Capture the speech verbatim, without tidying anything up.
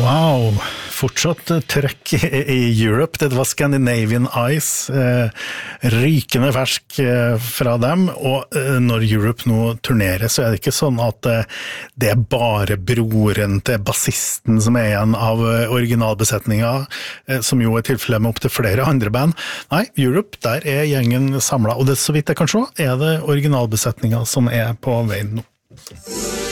Wow, fortsatt trøkk i Europe. Det var Scandinavian Ice, eh, rykende fersk eh, fra dem, og eh, når Europe nå turnerer, så er det ikke sånn at eh, det er bare broren til bassisten som er igjen av eh, originalbesetningen, eh, som jo er tilfellet med opp til flere andre band. Nei, Europe, der er gjengen samlet, og det så vidt jeg kan se, er det originalbesetningen som er på vei nå.